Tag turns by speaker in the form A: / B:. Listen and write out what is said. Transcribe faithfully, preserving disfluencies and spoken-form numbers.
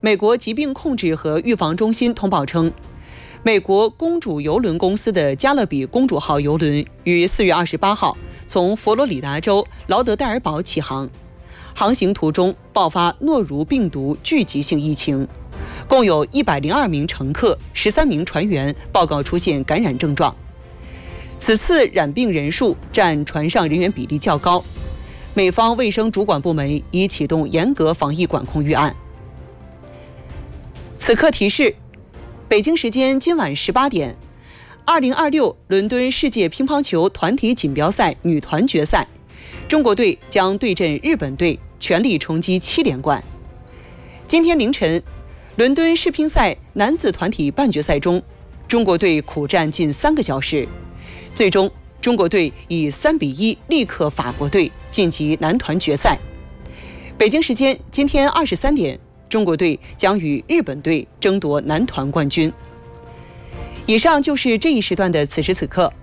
A: 美国疾病控制和预防中心通报称，美国公主邮轮公司的加勒比公主号邮轮于四月二十八号从佛罗里达州劳德代尔堡起航，航行途中爆发诺如病毒聚集性疫情，共有一百零二名乘客、十三名船员报告出现感染症状。此次染病人数占船上人员比例较高，美方卫生主管部门已启动严格防疫管控预案。此刻提示：北京时间今晚十八点，二零二六伦敦世界乒乓球团体锦标赛女团决赛，中国队将对阵日本队，全力冲击七连冠。今天凌晨，伦敦世乒赛男子团体半决赛中，中国队苦战近三个小时，最终中国队以三比一力克法国队，晋级男团决赛。北京时间今天二十三点，中国队将与日本队争夺男团冠军。以上就是这一时段的此时此刻，